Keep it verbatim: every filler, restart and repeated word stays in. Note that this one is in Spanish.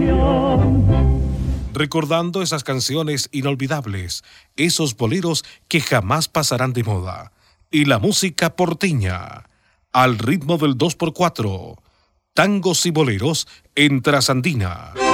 Recordando esas canciones inolvidables, esos boleros que jamás pasarán de moda. Y la música porteña, al ritmo del dos por cuatro. Tangos y boleros en Trasandina.